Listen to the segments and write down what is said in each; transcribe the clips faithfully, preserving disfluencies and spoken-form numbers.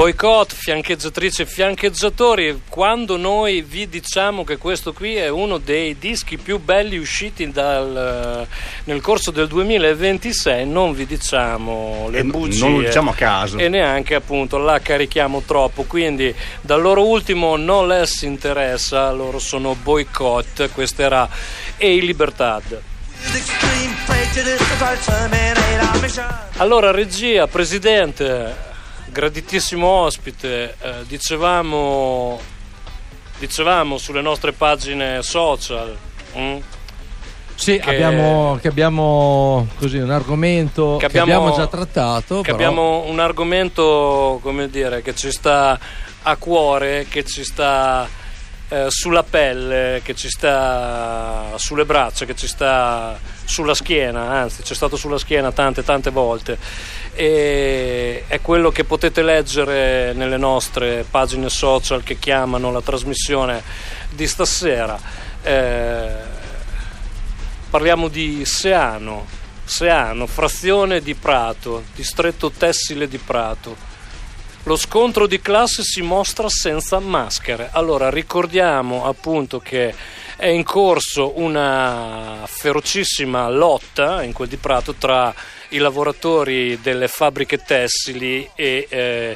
Boycott, fiancheggiatrici e fiancheggiatori, quando noi vi diciamo che questo qui è uno dei dischi più belli usciti dal, nel corso del duemilaventisei, non vi diciamo le e bugie, non lo diciamo a caso, e neanche appunto la carichiamo troppo, quindi dal loro ultimo No Les Interessa, loro sono Boycott, questa era E Libertad. Allora, regia, presidente, graditissimo ospite, eh, dicevamo dicevamo sulle nostre pagine social hm? sì, che abbiamo, che abbiamo così un argomento che abbiamo, che abbiamo già trattato, che però... abbiamo un argomento, come dire, che ci sta a cuore, che ci sta eh, sulla pelle, che ci sta sulle braccia, che ci sta sulla schiena, anzi c'è stato sulla schiena tante tante volte, e è quello che potete leggere nelle nostre pagine social che chiamano la trasmissione di stasera. Eh, parliamo di Seano, Seano, frazione di Prato, distretto tessile di Prato. Lo scontro di classe si mostra senza maschere. Allora, ricordiamo appunto che è in corso una ferocissima lotta in quel di Prato tra i lavoratori delle fabbriche tessili e eh,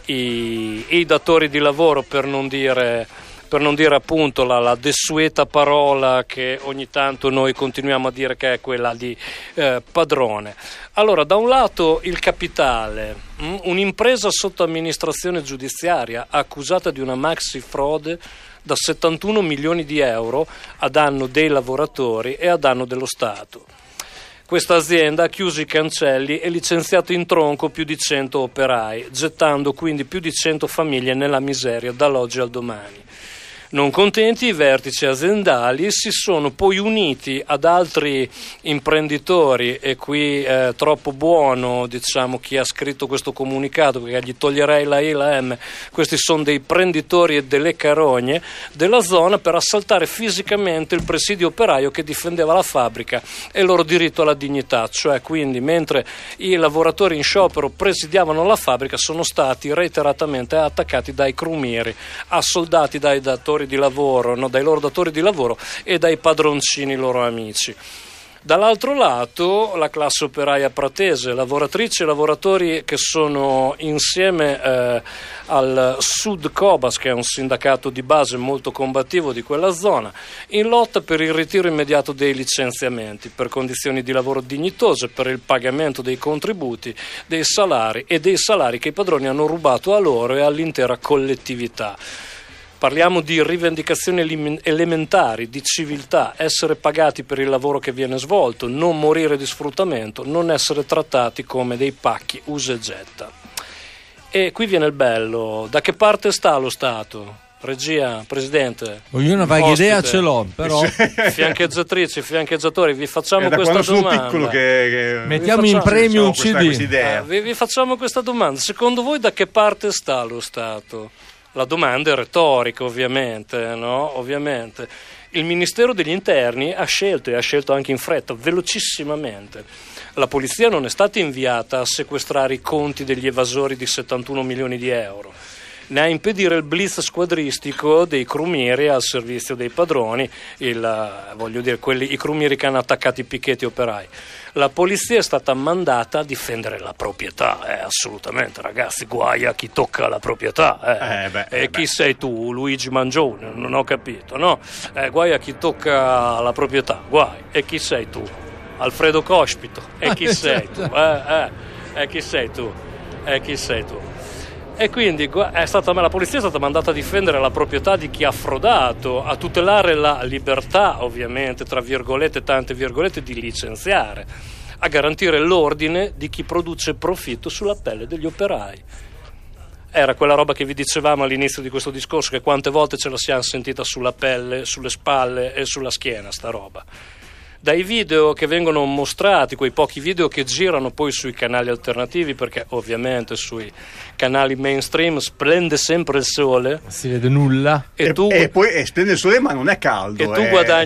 i, i datori di lavoro, per non dire, per non dire appunto la, la desueta parola che ogni tanto noi continuiamo a dire, che è quella di eh, padrone. Allora, da un lato il capitale, mh, un'impresa sotto amministrazione giudiziaria accusata di una maxi frode da settantuno milioni di euro a danno dei lavoratori e a danno dello Stato. Questa azienda ha chiuso i cancelli e licenziato in tronco più di cento operai, gettando quindi più di cento famiglie nella miseria dall'oggi al domani. Non contenti, i vertici aziendali si sono poi uniti ad altri imprenditori, e qui è troppo buono, diciamo, chi ha scritto questo comunicato, perché gli toglierei la I e la M. Questi sono dei prenditori e delle carogne della zona, per assaltare fisicamente il presidio operaio che difendeva la fabbrica e il loro diritto alla dignità. Cioè, quindi, mentre i lavoratori in sciopero presidiavano la fabbrica, sono stati reiteratamente attaccati dai crumieri, assoldati dai datori di lavoro, no, dai loro datori di lavoro e dai padroncini loro amici. Dall'altro lato la classe operaia pratese, lavoratrici e lavoratori che sono insieme eh, al Sud Cobas, che è un sindacato di base molto combattivo di quella zona, in lotta per il ritiro immediato dei licenziamenti, per condizioni di lavoro dignitose, per il pagamento dei contributi, dei salari e dei salari che i padroni hanno rubato a loro e all'intera collettività. Parliamo di rivendicazioni elementari, di civiltà, essere pagati per il lavoro che viene svolto, non morire di sfruttamento, non essere trattati come dei pacchi usa e getta. E qui viene il bello: da che parte sta lo Stato? Regia, presidente, io una vaga ospite, idea ce l'ho, però fiancheggiatrici, fiancheggiatori, vi facciamo è da questa quando domanda. Sono piccolo che, che... mettiamo in premio un C D. Eh, vi, vi facciamo questa domanda: secondo voi da che parte sta lo Stato? La domanda è retorica, ovviamente, no? Ovviamente. Il Ministero degli Interni ha scelto, e ha scelto anche in fretta, velocissimamente. La polizia non è stata inviata a sequestrare i conti degli evasori di settantuno milioni di euro, né a impedire il blitz squadristico dei crumieri al servizio dei padroni, il, voglio dire, quelli, i crumieri che hanno attaccato i picchetti operai. La polizia è stata mandata a difendere la proprietà, eh, assolutamente, ragazzi, guai a chi tocca la proprietà. Eh. Eh beh, e eh chi beh. sei tu, Luigi Mangione? Non ho capito, no? Eh, guai a chi tocca la proprietà, guai. E chi sei tu? Alfredo Cospito. E chi sei tu? Eh, eh. E chi sei tu? E chi sei tu? E quindi è stata, la polizia è stata mandata a difendere la proprietà di chi ha frodato, a tutelare la libertà, ovviamente, tra virgolette, tante virgolette, di licenziare, a garantire l'ordine di chi produce profitto sulla pelle degli operai. Era quella roba che vi dicevamo all'inizio di questo discorso, che quante volte ce la siamo sentita sulla pelle, sulle spalle e sulla schiena, sta roba. Dai video che vengono mostrati, quei pochi video che girano poi sui canali alternativi, perché ovviamente sui canali mainstream splende sempre il sole, si vede nulla, e, e, tu, e poi splende il sole ma non è caldo, e tu eh. guadagni